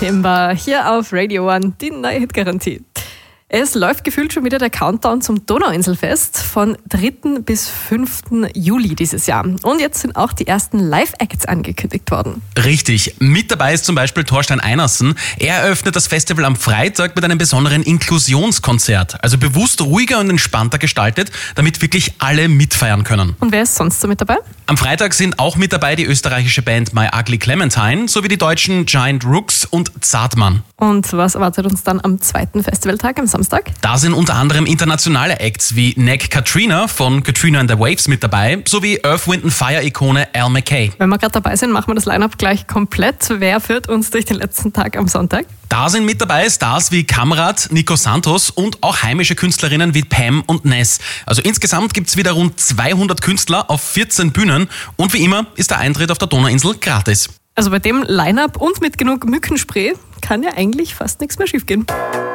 September hier auf Radio One, die neue Hitgarantie. Es läuft gefühlt schon wieder der Countdown zum Donauinselfest von 3. bis 5. Juli dieses Jahr. Und jetzt sind auch die ersten Live-Acts angekündigt worden. Richtig. Mit dabei ist zum Beispiel Thorstein Einersen. Er eröffnet das Festival am Freitag mit einem besonderen Inklusionskonzert. Also bewusst ruhiger und entspannter gestaltet, damit wirklich alle mitfeiern können. Und wer ist sonst so mit dabei? Am Freitag sind auch mit dabei die österreichische Band My Ugly Clementine sowie die deutschen Giant Rooks und Zartmann. Und was erwartet uns dann am zweiten Festivaltag, am Samstag? Da sind unter anderem internationale Acts wie Neck Katrina von Katrina and the Waves mit dabei, sowie Earth, Wind & Fire-Ikone Al McKay. Wenn wir gerade dabei sind, machen wir das Line-Up gleich komplett. Wer führt uns durch den letzten Tag am Sonntag? Da sind mit dabei Stars wie Kamrat, Nico Santos und auch heimische Künstlerinnen wie Pam und Ness. Also insgesamt gibt's wieder rund 200 Künstler auf 14 Bühnen und wie immer ist der Eintritt auf der Donauinsel gratis. Also bei dem Line-Up und mit genug Mückenspray kann ja eigentlich fast nichts mehr schiefgehen.